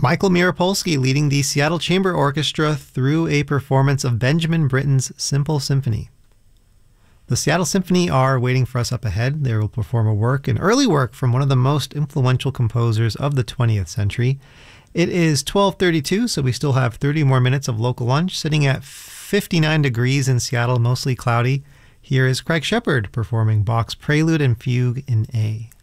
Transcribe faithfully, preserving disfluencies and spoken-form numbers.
Michael Mirapolsky leading the Seattle Chamber Orchestra through a performance of Benjamin Britten's Simple Symphony. The Seattle Symphony are waiting for us up ahead. They will perform a work, an early work from one of the most influential composers of the twentieth century. It is twelve thirty-two, so we still have thirty more minutes of local lunch, sitting at fifty-nine degrees in Seattle, mostly cloudy. Here is Craig Shepard performing Bach's Prelude and Fugue in A.